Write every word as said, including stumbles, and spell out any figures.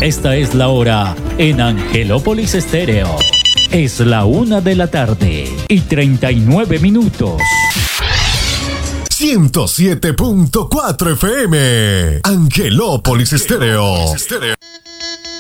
Esta es la hora en Angelópolis Estéreo. Es la una de la tarde y treinta y nueve minutos. ciento siete punto cuatro F M. Angelópolis Estéreo.